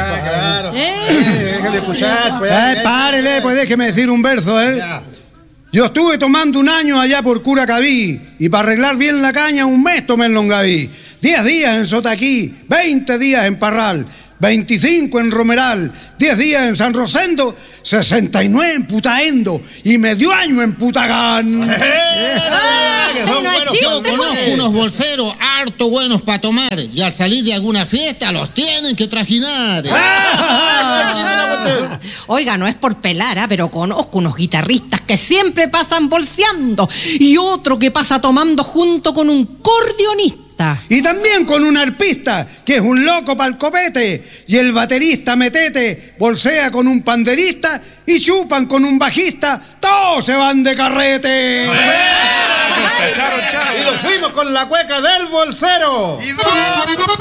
Claro. Déjale escuchar, pues. Párele, pues déjeme decir un verso, Ya. Yo estuve tomando un año allá por Curacaví y para arreglar bien la caña un mes tomé en Longaví. 10 días en Sotaquí, 20 días en Parral, 25 en Romeral, 10 días en San Rosendo, 69 en Putaendo y medio año en Putagán. Yo conozco unos bolseros harto buenos para tomar y al salir de alguna fiesta los tienen que trajinar. Oiga, no es por pelar, pero conozco unos guitarristas que siempre pasan bolseando y otro que pasa tomando junto con un cordeonista. Y también con un arpista, que es un loco pa'l copete, y el baterista Metete bolsea con un panderista y chupan con un bajista, todos se van de carrete. Y lo fuimos con la cueca del bolsero.